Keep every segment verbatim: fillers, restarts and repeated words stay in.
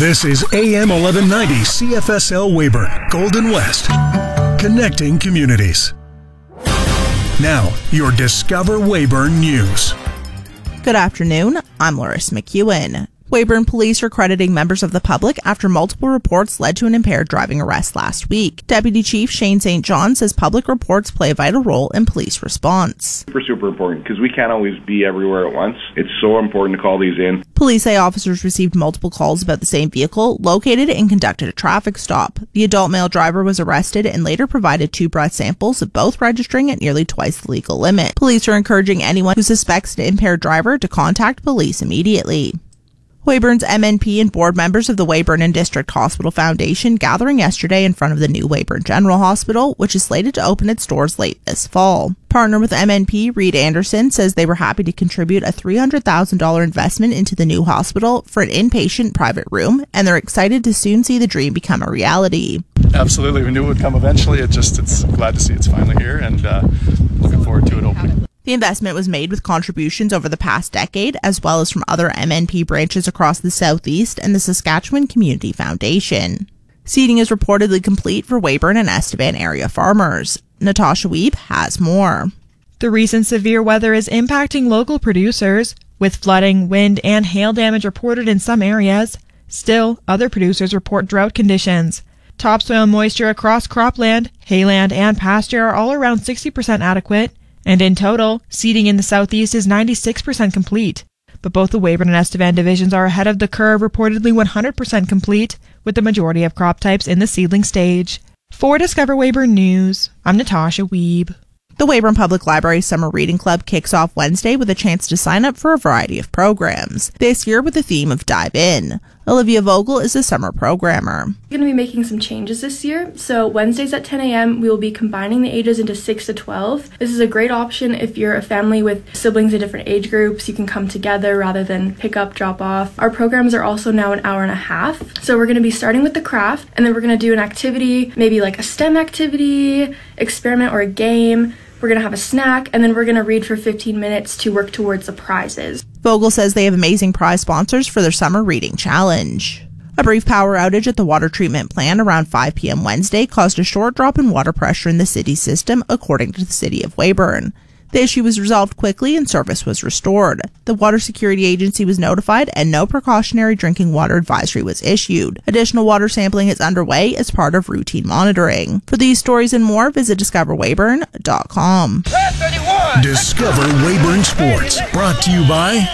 This is A M eleven ninety C F S L Weyburn, Golden West, connecting communities. Now, your Discover Weyburn News. Good afternoon, I'm Larissa McEwen. Weyburn police are crediting members of the public after multiple reports led to an impaired driving arrest last week. Deputy Chief Shane Saint John says public reports play a vital role in police response. Super, super important because we can't always be everywhere at once. It's so important to call these in. Police say officers received multiple calls about the same vehicle, located and conducted a traffic stop. The adult male driver was arrested and later provided two breath samples, both registering at nearly twice the legal limit. Police are encouraging anyone who suspects an impaired driver to contact police immediately. Weyburn's M N P and board members of the Weyburn and District Hospital Foundation gathering yesterday in front of the new Weyburn General Hospital, which is slated to open its doors late this fall. Partner with M N P, Reed Anderson, says they were happy to contribute a three hundred thousand dollars investment into the new hospital for an inpatient private room, and they're excited to soon see the dream become a reality. Absolutely, we knew it would come eventually. It just, it's glad to see it's finally here, and uh, looking forward to it opening. The investment was made with contributions over the past decade, as well as from other M N P branches across the Southeast and the Saskatchewan Community Foundation. Seeding is reportedly complete for Weyburn and Estevan area farmers. Natasha Wiebe has more. The recent severe weather is impacting local producers, with flooding, wind, and hail damage reported in some areas. Still, other producers report drought conditions. Topsoil moisture across cropland, hayland, and pasture are all around sixty percent adequate. And in total, seeding in the southeast is ninety-six percent complete. But both the Weyburn and Estevan divisions are ahead of the curve, reportedly one hundred percent complete, with the majority of crop types in the seedling stage. For Discover Weyburn News, I'm Natasha Wiebe. The Weyburn Public Library Summer Reading Club kicks off Wednesday with a chance to sign up for a variety of programs, this year with the theme of Dive In. Olivia Vogel is the summer programmer. We're going to be making some changes this year. So Wednesdays at ten a.m. we will be combining the ages into six to twelve. This is a great option if you're a family with siblings in different age groups. You can come together rather than pick up, drop off. Our programs are also now an hour and a half. So we're going to be starting with the craft, and then we're going to do an activity, maybe like a STEM activity, experiment, or a game. We're going to have a snack, and then we're going to read for fifteen minutes to work towards the prizes. Vogel says they have amazing prize sponsors for their summer reading challenge. A brief power outage at the water treatment plant around five p.m. Wednesday caused a short drop in water pressure in the city system, according to the City of Weyburn. The issue was resolved quickly and service was restored. The Water Security Agency was notified and no precautionary drinking water advisory was issued. Additional water sampling is underway as part of routine monitoring. For these stories and more, visit discover weyburn dot com. Discover Weyburn Sports, brought to you by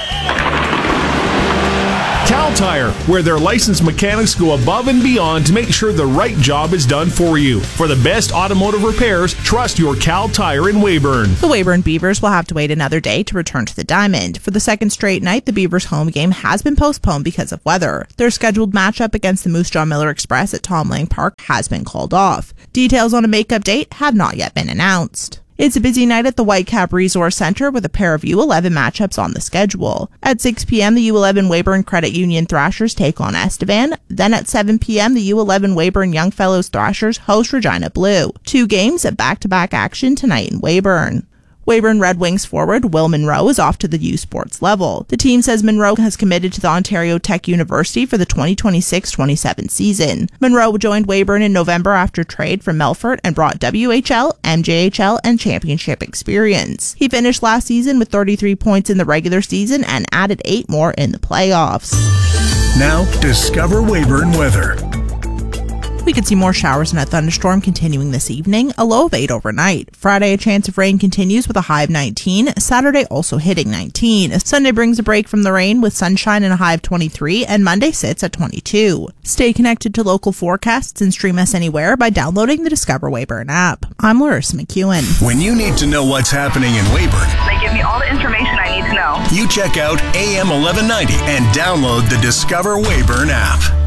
Cal Tire, where their licensed mechanics go above and beyond to make sure the right job is done for you. For the best automotive repairs, trust your Cal Tire in Weyburn. The Weyburn Beavers will have to wait another day to return to the Diamond. For the second straight night, the Beavers' home game has been postponed because of weather. Their scheduled matchup against the Moose Jaw Miller Express at Tom Lang Park has been called off. Details on a makeup date have not yet been announced. It's a busy night at the Whitecap Resource Center with a pair of U eleven matchups on the schedule. At six p.m., the U eleven Weyburn Credit Union Thrashers take on Estevan. Then at seven p.m., the U eleven Weyburn Youngfellows Thrashers host Regina Blue. Two games at back-to-back action tonight in Weyburn. Weyburn Red Wings forward Will Monroe is off to the U Sports level. The team says Monroe has committed to the Ontario Tech University for the twenty twenty-six twenty-seven season. Monroe joined Weyburn in November after trade from Melfort and brought W H L, M J H L, and championship experience. He finished last season with thirty-three points in the regular season and added eight more in the playoffs. Now, Discover Weyburn weather. We could see more showers and a thunderstorm continuing this evening, a low of eight overnight. Friday, a chance of rain continues with a high of nineteen. Saturday also hitting nineteen. Sunday brings a break from the rain with sunshine and a high of twenty-three, and Monday sits at twenty-two. Stay connected to local forecasts and stream us anywhere by downloading the Discover Weyburn app. I'm Larissa McEwen. When you need to know what's happening in Weyburn, they give me all the information I need to know. You check out A M eleven ninety and download the Discover Weyburn app.